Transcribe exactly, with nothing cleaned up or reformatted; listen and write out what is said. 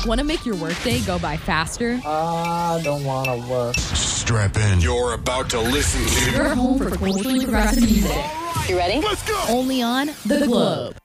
Want to make your workday go by faster? I don't want to work. Strap in. You're about to listen to Your home for culturally progressive music. You ready? Let's go! Only on The Globe.